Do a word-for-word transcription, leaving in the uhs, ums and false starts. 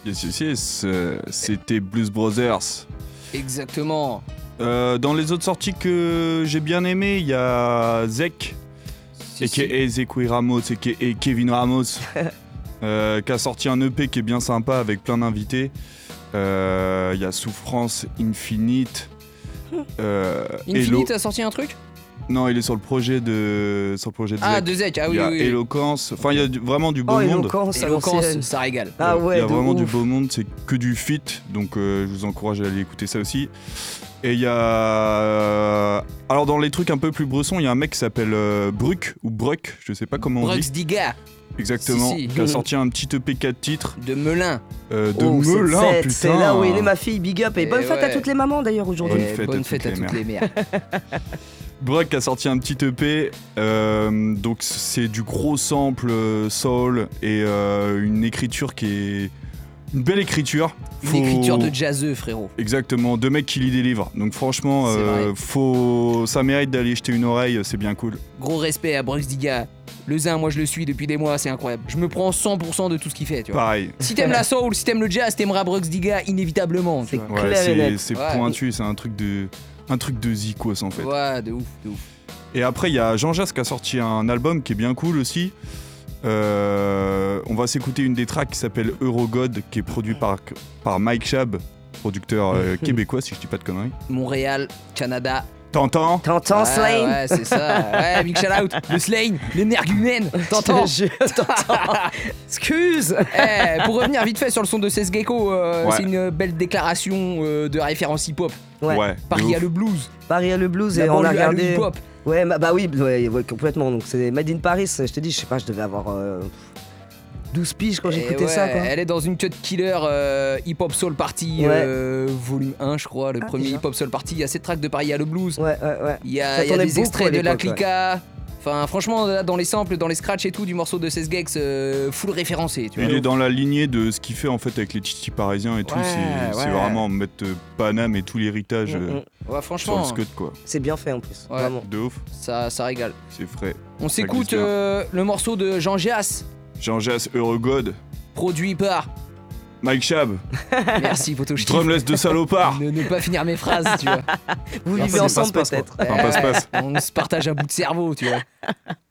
Yes, yes, yes. euh, C'était Blues Brothers. Exactement. Euh, dans les autres sorties que j'ai bien aimées, il y a Zek, Si, si. aka Zekui Ramos, aka Kevin Ramos, euh, qui a sorti un E P qui est bien sympa avec plein d'invités. Euh, Il y a Souffrance, Infinite. Euh, Infinite Elo- a sorti un truc? Non, il est sur le projet de, sur le projet de Ah, Zek. de Zek, ah Il oui, y a oui, oui. Éloquence. Enfin, il y a du- vraiment du beau Oh, monde. éloquence, Éloquence, alors, c'est- ça régale. Ah ouais, Il y a de vraiment du ouf. beau monde, c'est que du feat, donc euh, je vous encourage à aller écouter ça aussi. Et il y a... Alors dans les trucs un peu plus bressons, il y a un mec qui s'appelle euh, Bruck, ou Bruck, je sais pas comment on Brux dit. Diga, Exactement, Si, si. qui a sorti un petit E P quatre titres de Melun. euh, de Oh, cette Melun, fête, putain. c'est là où est née ma fille, big up. Et, Et bonne fête à ouais. toutes les mamans d'ailleurs aujourd'hui. Bonne Eh, fête à bonne toutes fête à les toutes mères. les mères. Bruck a sorti un petit E P, euh, donc c'est du gros sample euh, soul et euh, une écriture qui est... Une belle écriture. Une Faut- écriture de jazzeux, frérot. Exactement, deux mecs qui lisent des livres. Donc franchement, C'est euh, vrai. faut... ça mérite d'aller jeter une oreille, c'est bien cool. Gros respect à Brux Diga. Le Zin, moi je le suis depuis des mois, c'est incroyable. Je me prends cent pour cent de tout ce qu'il fait, tu vois. Pareil. Si t'aimes la soul, si t'aimes le jazz, t'aimeras Brux Diga inévitablement, tu C'est vois. Ouais, clair et c'est, net. c'est Ouais. pointu, c'est un truc de... Un truc de zikos en fait. Ouais, de ouf, de ouf. Et après, il y a Jean Jass qui a sorti un album qui est bien cool aussi. Euh, on va s'écouter une des tracks qui s'appelle Eurogod, qui est produit par, par Mike Chab, producteur euh, québécois, si je dis pas de conneries. Montréal, Canada. T'entends? T'entends, Ouais, Slane? Ouais, c'est ça. Ouais, big shout out. Le Slane, l'énergumène. T'entends? Je t'entends. Excuse. Eh, pour revenir vite fait sur le son de Cesc Gecko, euh, Ouais. c'est une belle déclaration euh, de référence hip-hop. Ouais. de Paris a ouf. le blues, Paris a le blues la et on a banlieue a le regardé. hip-hop. Ouais, bah, bah oui, ouais, ouais, complètement. Donc c'est Made in Paris. Je te dis, je sais pas, je devais avoir euh, douze piges quand Et j'écoutais ouais, ça, quoi. Elle est dans une cut killer euh, hip-hop soul party Ouais. euh, volume un, je crois, le Ah, premier déjà. hip-hop soul party. Il y a cette track de Paris a le blues. Ouais, ouais, ouais. Il y a, Ça il y a tournait des beaucoup extraits à de la l'époque, ouais. clica. Enfin, franchement, là, dans les samples, dans les scratchs et tout du morceau de Cesc Gex, euh, full référencé, tu vois. Il est dans la lignée de ce qu'il fait en fait avec les titis parisiens et tout. Ouais, C'est, c'est ouais. vraiment mettre euh, Paname et tout l'héritage Mm, euh, mm. Ouais, sur franchement, le scud quoi. C'est bien fait en plus, Ouais. vraiment. De ouf, ça, ça régale. c'est frais. On glisse s'écoute bien. euh, le morceau de Jean Gias, Jean Jass, Eurogod, produit par. Mike Chab, Merci, photo je kiffe. Drumless de salopard. Ne, ne pas finir mes phrases, tu vois. Vous Non, vivez c'est ensemble passe-passe, peut-être. quoi. Enfin, passe-passe. On se partage un bout de cerveau, tu vois.